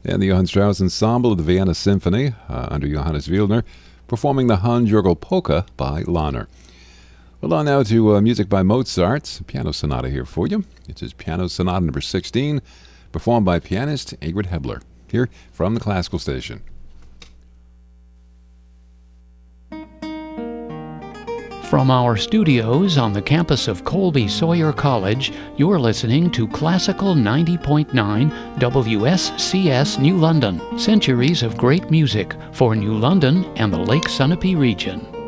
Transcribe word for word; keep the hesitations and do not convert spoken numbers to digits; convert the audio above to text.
and the Johann Strauss Ensemble of the Vienna Symphony uh, under Johannes Wieldner, performing the Hans-Jürgel Polka by Lahner. Well, on now to uh, music by Mozart, piano sonata here for you. It's his piano sonata number sixteen, performed by pianist Ingrid Hebler, here from the Classical Station. From our studios on the campus of Colby Sawyer College, you're listening to Classical ninety point nine W S C S New London, centuries of great music for New London and the Lake Sunapee region.